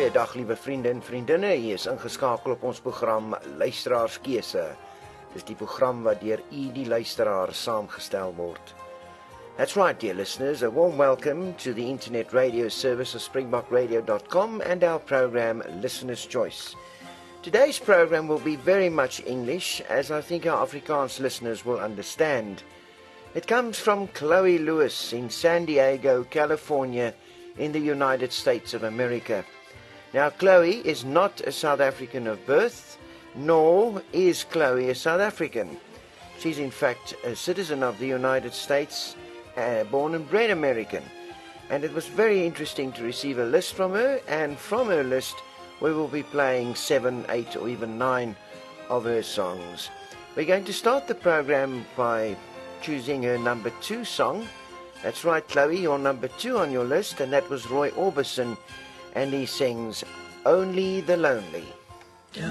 Goeiedag liewe vriende en vriendinne, u is ingeskakel op ons program Luisteraarskeuse. Dis die program wat deur u die luisteraar saamgestel word. That's right, dear listeners, a warm welcome to the internet radio service of springbokradio.com and our program Listener's Choice. Today's program will be very much English, as I think our Afrikaans listeners will understand. It comes from Chloe Lewis in San Diego, California, in the United States of America. Now, Chloe is not a South African of birth, nor is Chloe a South African. She's in fact a citizen of the United States, born and bred American. And it was very interesting to receive a list from her, and from her list we will be playing 7, 8 or even 9 of her songs. We're going to start the program by choosing her number 2 song. That's right, Chloe, you're number 2 on your list, and that was Roy Orbison, and he sings Only the Lonely.